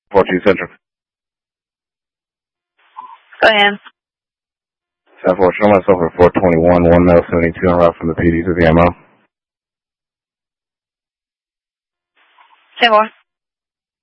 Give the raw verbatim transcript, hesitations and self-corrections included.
four two Central. Go ahead. ten four, show myself at four twenty-one, one male seventy-two en route from the P D to the M O. ten four.